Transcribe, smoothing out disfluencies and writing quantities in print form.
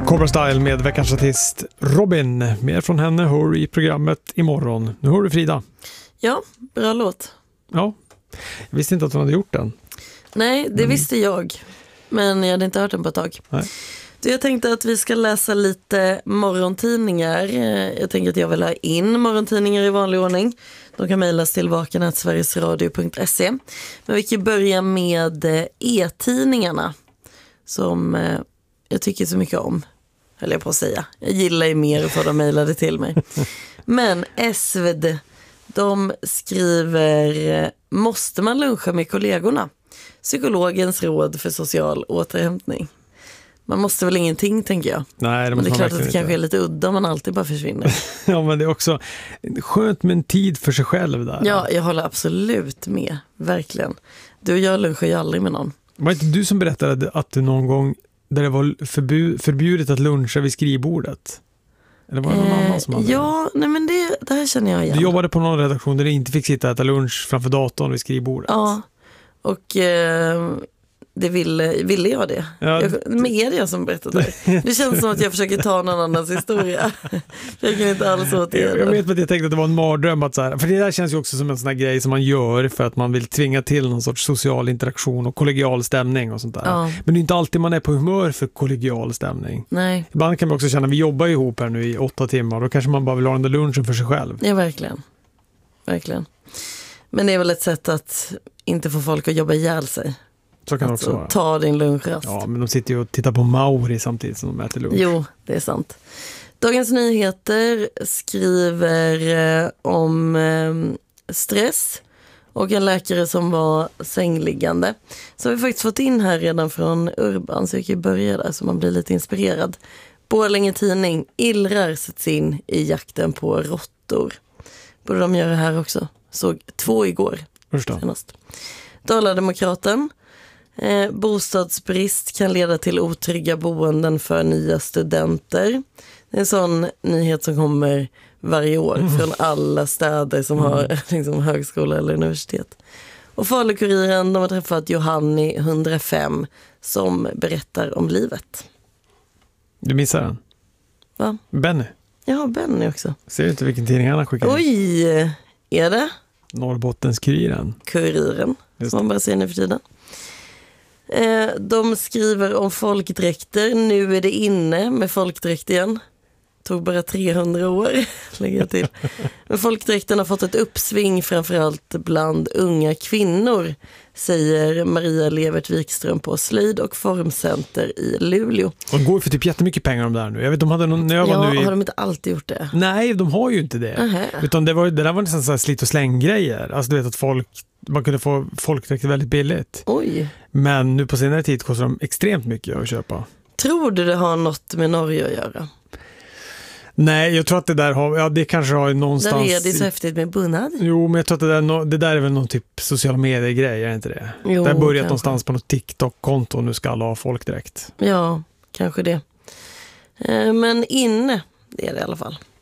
Cobra Style med veckans artist Robin. Mer från henne hör du i programmet imorgon. Nu hör du Frida. Ja, bra låt. Ja, jag visste inte att hon hade gjort den. Nej, det visste jag. Men jag hade inte hört den på ett tag. Nej. Så jag tänkte att vi ska läsa lite morgontidningar. Jag tänker att jag vill ha in morgontidningar i vanlig ordning. De kan mejlas till vaken@sverigesradio.se. Men vi kan börja med e-tidningarna. Som jag tycker så mycket om. Höll jag på att säga. Jag gillar ju mer att få dem mejlade till mig. Men SvD, de skriver: måste man luncha med kollegorna? Psykologens råd för social återhämtning. Man måste väl ingenting, tänker jag. Nej, men det är klart att det kanske är lite udda om man alltid bara försvinner. Ja, men det är också skönt med en tid för sig själv där. Ja, jag håller absolut med. Verkligen. Du och jag lunchar ju aldrig med någon. Var det inte du som berättade att du någon gång där det var förbjudet att luncha vid skrivbordet? Eller var det någon annan som hade ja, nej men det här känner jag igen. Du jobbade på någon redaktion där du inte fick sitta och äta lunch framför datorn vid skrivbordet. Ja, och det ville jag det. Ja, men är det jag som berättat det? Det känns som att jag försöker ta någon annans historia. Jag kan inte alls åt det. Jag vet att jag tänkte att det var en mardröm att så här, för det där känns ju också som en sån här grej som man gör för att man vill tvinga till någon sorts social interaktion och kollegial stämning och sånt där. Ja. Men det är inte alltid man är på humör för kollegial stämning. Nej. Ibland kan man också känna att vi jobbar ihop här nu i 8 timmar, då kanske man bara vill ha den där lunchen för sig själv. Ja, verkligen. Verkligen. Men det är väl ett sätt att inte få folk att jobba ihjäl sig. Så kan det också vara. Ta din lunchrast. Ja, men de sitter ju och tittar på Mauri samtidigt som de äter lunch. Jo, det är sant. Dagens Nyheter skriver om stress och en läkare som var sängliggande. Så har vi faktiskt fått in här redan från Urban, så jag kan börja där så man blir lite inspirerad. Borlänge Tidning: illrar sätts in i jakten på råttor. Borde de göra här också. Såg 2 igår senast. Dala-Demokraten: bostadsbrist kan leda till otrygga boenden för nya studenter. Det är en sån nyhet som kommer varje år från alla städer som har liksom högskola eller universitet. Och Falukuriren, de har träffat Johanni, 105, som berättar om livet. Du missar den? Va? Benny. Ja, Benny också. Ser du inte vilken tidning han har skickat in? Oj, är det? Norrbottenskuriren. Kuriren, som man bara säger nu för tiden. De skriver om folkdräkter. Nu är det inne med folkdräkt igen. Tog bara 300 år, lägger jag till. Men folkdräkten har fått ett uppsving framförallt bland unga kvinnor, säger Maria Levert Wikström på Slöjd- och formcenter i Luleå. De går för typ jättemycket pengar om det här nu. Jag vet, de hade någon, när jag var nu har de inte alltid gjort det? Nej, de har ju inte det. Utan det där var nästan så här slit- och släng-grejer. Alltså du vet att man kunde få folkdräkter väldigt billigt. Oj. Men nu på senare tid kostar de extremt mycket att köpa. Tror du det har något med Norge att göra? Nej, jag tror att det där har, det kanske har någonstans... Där är det så häftigt med bunnad. Jo, men jag tror att det där är väl någon typ sociala medier-grej, är det inte det? Jo, det har börjat kanske någonstans på något TikTok-konto, nu ska alla ha folkdräkt. Ja, kanske det. Men inne, det är det i alla fall.